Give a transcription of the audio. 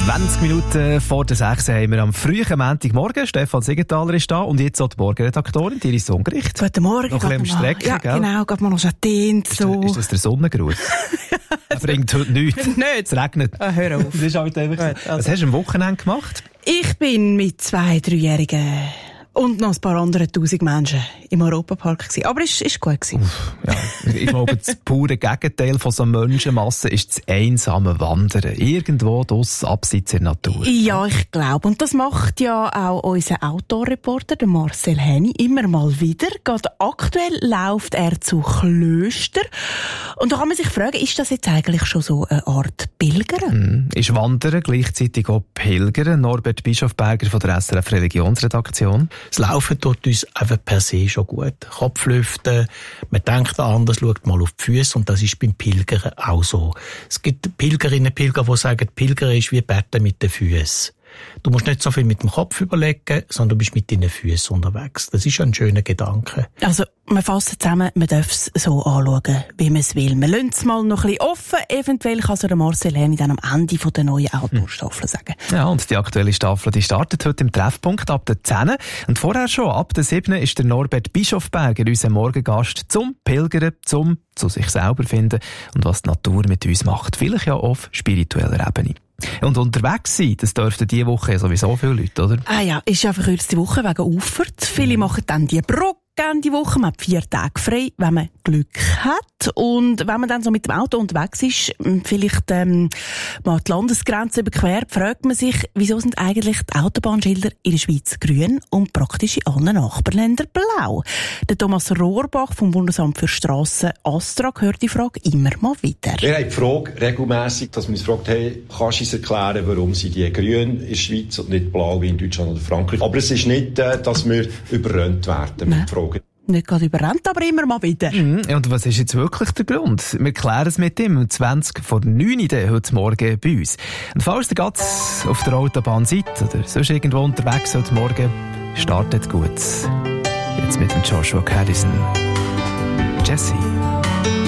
20 Minuten vor der 6 haben wir am frühen Montagmorgen. Stefan Siegenthaler ist da und jetzt auch die Morgenredaktorin, Iris Ungericht. Guten Morgen. Noch ein bisschen am Strecken, ja, gell? Genau, geht man noch Schatten. So. Ist das der Sonnengruß? Er bringt heute nichts. Nicht. Es regnet. Hör auf. Das ist halt einfach so. Was hast du am Wochenende gemacht? Ich bin mit 2 3-Jährigen und noch ein paar anderen 1000 Menschen im Europapark gewesen. Aber es war gut gewesen. Ja, ich glaube, das pure Gegenteil von so Menschenmassen ist das einsame Wandern. Irgendwo draussen abseits der Natur. Ja, ich glaube. Und das macht ja auch unser Outdoor-Reporter, der Marcel Henny, immer mal wieder. Gerade aktuell läuft er zu Klöster. Und da kann man sich fragen, ist das jetzt eigentlich schon so eine Art Pilgern? Ist Wandern gleichzeitig auch Pilgern? Norbert Bischofberger von der SRF Religionsredaktion. Das Laufen tut uns einfach per se schon gut. Kopflüften, man denkt an anders, schaut mal auf die Füße und das ist beim Pilgern auch so. Es gibt Pilgerinnen und Pilger, die sagen, Pilgern ist wie Betten mit den Füßen. Du musst nicht so viel mit dem Kopf überlegen, sondern du bist mit deinen Füßen unterwegs. Das ist ein schöner Gedanke. Also, wir fassen zusammen, man darf es so anschauen, wie man es will. Wir lassen es mal noch ein bisschen offen. Eventuell kann es der Marcel Henny dann am Ende der neuen Outdoor-Staffel sagen. Ja, und die aktuelle Staffel, die startet heute im Treffpunkt ab der 10. Und vorher schon, ab der 7. ist der Norbert Bischofberger unser Morgengast zum Pilgern, zum zu sich selber finden und was die Natur mit uns macht. Vielleicht ja auf spiritueller Ebene. Und unterwegs sein, das dürften diese Woche sowieso viele Leute, oder? Ah ja, ist ja verkürzte Woche wegen Auffahrt. Viele machen dann die Brücke die Woche. Man hat 4 Tage frei, wenn man Glück hat. Und wenn man dann so mit dem Auto unterwegs ist, vielleicht mal die Landesgrenze überquert, fragt man sich, wieso sind eigentlich die Autobahnschilder in der Schweiz grün und praktisch in allen Nachbarländern blau? Der Thomas Rohrbach vom Bundesamt für Strassen ASTRA hört die Frage immer mal wieder. Wir haben die Frage regelmässig, dass man uns fragt, hey, kannst du uns erklären, warum sind die grün in der Schweiz und nicht blau wie in Deutschland oder Frankreich? Aber es ist nicht, dass wir überrannt werden mit Fragen. Nicht gerade überrannt, aber immer mal wieder. Und was ist jetzt wirklich der Grund? Wir klären es mit ihm um 20 vor 9 Uhr heute Morgen bei uns. Und falls ihr gerade auf der Autobahn seid oder sonst irgendwo unterwegs heute Morgen, startet gut. Jetzt mit dem Joshua Harrison. Jesse.